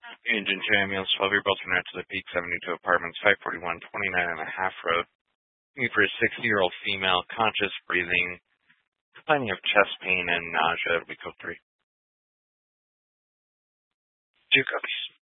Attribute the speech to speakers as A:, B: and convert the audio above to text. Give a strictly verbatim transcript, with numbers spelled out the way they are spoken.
A: Agent J. Ambulance twelve, you're both connected to the Peak seventy-two Apartments, five forty-one twenty-nine and a half Road. Looking for a sixty-year-old female, conscious, breathing, complaining of chest pain and nausea. We code three. Two copies.